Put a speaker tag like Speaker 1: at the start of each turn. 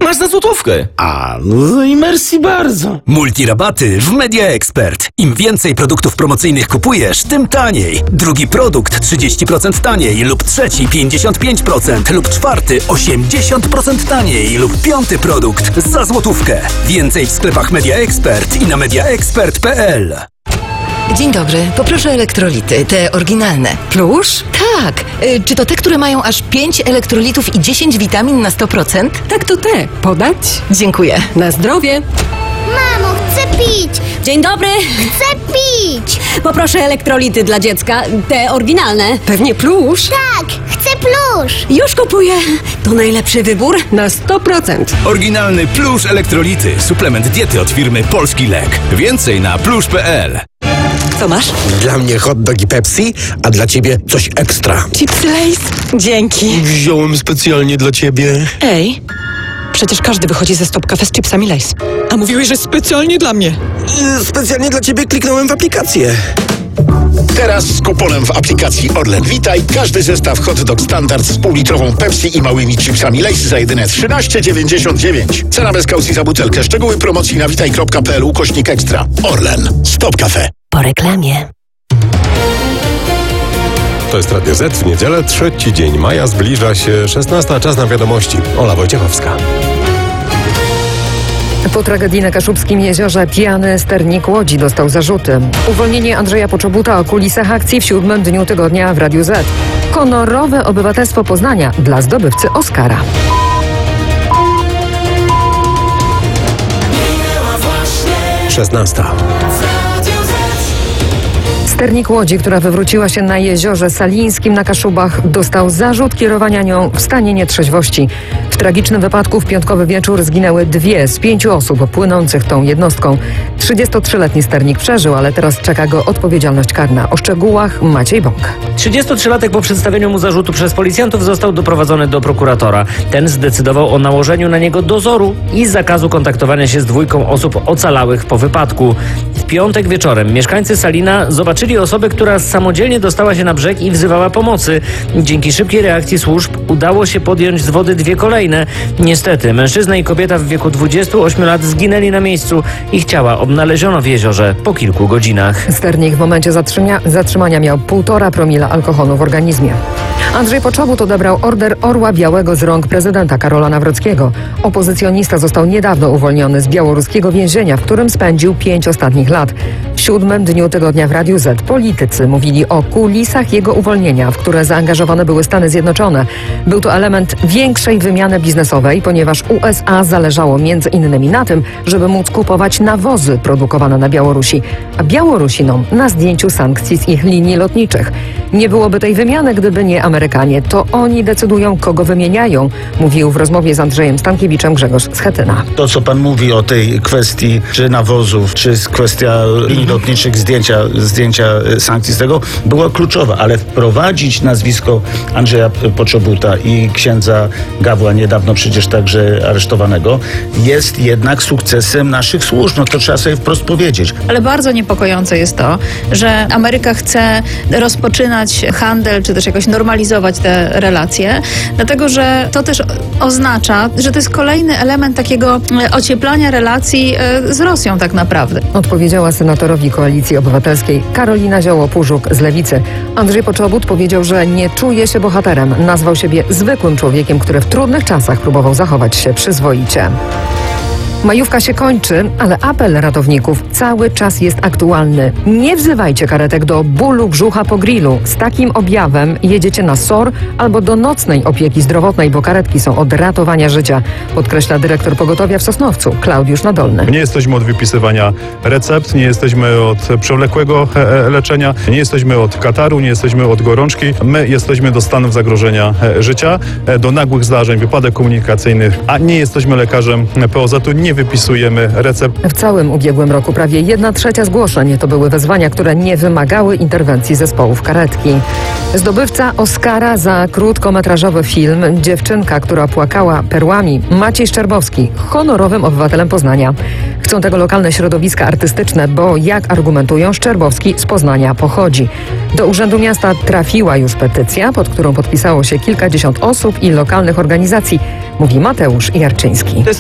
Speaker 1: Masz za złotówkę.
Speaker 2: No i merci bardzo.
Speaker 3: Multirabaty w Media Expert. Im więcej produktów promocyjnych kupujesz, tym taniej. Drugi produkt 30% taniej lub trzeci 55% lub czwarty 80% taniej lub piąty produkt za złotówkę. Więcej w sklepach Media Expert i na mediaexpert.pl.
Speaker 4: Dzień dobry, poproszę elektrolity, te oryginalne.
Speaker 5: Plusz?
Speaker 4: Tak, czy to te, które mają aż 5 elektrolitów i 10 witamin na 100%?
Speaker 5: Tak, to te. Podać?
Speaker 4: Dziękuję.
Speaker 5: Na zdrowie.
Speaker 6: Mamo, chcę pić!
Speaker 7: Dzień dobry!
Speaker 6: Chcę pić!
Speaker 7: Poproszę elektrolity dla dziecka, te oryginalne.
Speaker 5: Pewnie Plusz?
Speaker 6: Tak, chcę plusz!
Speaker 7: Już kupuję! To najlepszy wybór?
Speaker 5: Na 100%.
Speaker 1: Oryginalny Plusz Elektrolity. Suplement diety od firmy Polski Lek. Więcej na plusz.pl.
Speaker 5: Co masz?
Speaker 2: Dla mnie hot dog i Pepsi, a dla ciebie coś ekstra.
Speaker 5: Chipsy Lay's? Dzięki.
Speaker 2: Wziąłem specjalnie dla ciebie.
Speaker 5: Ej, przecież każdy wychodzi ze Stop Cafe z chipsami Lay's. A mówiłeś, że specjalnie dla mnie.
Speaker 2: Specjalnie dla ciebie kliknąłem w aplikację.
Speaker 8: Teraz z kuponem w aplikacji Orlen Witaj każdy zestaw hot dog standard z półlitrową Pepsi i małymi chipsami Lay's za jedyne 13,99. Cena bez kaucji za butelkę. Szczegóły promocji na witaj.pl/ekstra. Orlen. Stop Cafe.
Speaker 4: Po reklamie.
Speaker 9: To jest Radio Z w niedzielę, 3 dzień maja, zbliża się 16, czas na wiadomości. Ola Wojciechowska.
Speaker 10: Po tragedii na Kaszubskim Jeziorze pijany sternik Łodzi dostał zarzuty. Uwolnienie Andrzeja Poczobuta o kulisach akcji w 7. dniu tygodnia w Radiu Z. Honorowe obywatelstwo Poznania dla zdobywcy Oscara.
Speaker 9: Szesnasta.
Speaker 10: Sternik Łodzi, która wywróciła się na jeziorze Salińskim na Kaszubach, dostał zarzut kierowania nią w stanie nietrzeźwości. W tragicznym wypadku w piątkowy wieczór zginęły 2 z 5 osób płynących tą jednostką. 33-letni sternik przeżył, ale teraz czeka go odpowiedzialność karna. O szczegółach Maciej Bąk.
Speaker 11: 33-latek po przedstawieniu mu zarzutu przez policjantów został doprowadzony do prokuratora. Ten zdecydował o nałożeniu na niego dozoru i zakazu kontaktowania się z 2 osób ocalałych po wypadku. W piątek wieczorem mieszkańcy Salina zobaczyli osobę, która samodzielnie dostała się na brzeg i wzywała pomocy. Dzięki szybkiej reakcji służb udało się podjąć z wody 2 kolejne. Niestety mężczyzna i kobieta w wieku 28 lat zginęli na miejscu. Ich ciała odnaleziono w jeziorze po kilku godzinach.
Speaker 10: Sternik w momencie zatrzymania miał 1,5 promila alkoholu w organizmie. Andrzej Poczobut odebrał Order Orła Białego z rąk prezydenta Karola Nawrockiego. Opozycjonista został niedawno uwolniony z białoruskiego więzienia, w którym spędził 5 ostatnich lat. W 7. dniu tygodnia w Radiu Z politycy mówili o kulisach jego uwolnienia, w które zaangażowane były Stany Zjednoczone. Był to element większej wymiany biznesowej, ponieważ USA zależało między innymi na tym, żeby móc kupować nawozy produkowane na Białorusi, a Białorusinom na zdjęciu sankcji z ich linii lotniczych. Nie byłoby tej wymiany, gdyby nie Amerykanie. To oni decydują, kogo wymieniają, mówił w rozmowie z Andrzejem Stankiewiczem Grzegorz Schetyna.
Speaker 12: To, co pan mówi o tej kwestii, czy nawozów, czy kwestia linii lotniczych, zdjęcia sankcji z tego, była kluczowa, ale wprowadzić nazwisko Andrzeja Poczobuta i księdza Gawła, niedawno przecież także aresztowanego, jest jednak sukcesem naszych służb. No to trzeba sobie wprost powiedzieć.
Speaker 13: Ale bardzo niepokojące jest to, że Ameryka chce rozpoczynać handel, czy też jakoś normalizować te relacje, dlatego że to też oznacza, że to jest kolejny element takiego ocieplania relacji z Rosją tak naprawdę.
Speaker 10: Odpowiedziała senatorowi Koalicji Obywatelskiej Karolina Zioło-Pużuk z Lewicy. Andrzej Poczobut powiedział, że nie czuje się bohaterem. Nazwał siebie zwykłym człowiekiem, który w trudnych czasach próbował zachować się przyzwoicie. Majówka się kończy, ale apel ratowników cały czas jest aktualny. Nie wzywajcie karetek do bólu brzucha po grillu. Z takim objawem jedziecie na SOR albo do nocnej opieki zdrowotnej, bo karetki są od ratowania życia, podkreśla dyrektor pogotowia w Sosnowcu, Klaudiusz Nadolny.
Speaker 14: Nie jesteśmy od wypisywania recept, nie jesteśmy od przewlekłego leczenia, nie jesteśmy od kataru, nie jesteśmy od gorączki. My jesteśmy do stanów zagrożenia życia, do nagłych zdarzeń, wypadek komunikacyjnych, a nie jesteśmy lekarzem POZ-u, nie wypisujemy recept.
Speaker 10: W całym ubiegłym roku prawie 1/3 zgłoszeń to były wezwania, które nie wymagały interwencji zespołów karetki. Zdobywca Oscara za krótkometrażowy film Dziewczynka, która płakała perłami, Maciej Szczerbowski, honorowym obywatelem Poznania. Chcą tego lokalne środowiska artystyczne, bo jak argumentują, Szczerbowski z Poznania pochodzi. Do Urzędu Miasta trafiła już petycja, pod którą podpisało się kilkadziesiąt osób i lokalnych organizacji, mówi Mateusz Jarczyński.